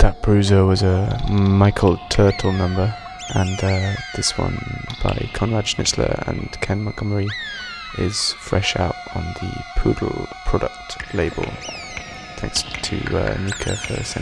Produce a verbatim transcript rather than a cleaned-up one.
That Bruiser was a Michael Turtle number, and uh, this one by Konrad Schnitzler and Ken Montgomery is fresh out on the Poodle product label. Thanks to uh, Nika for sending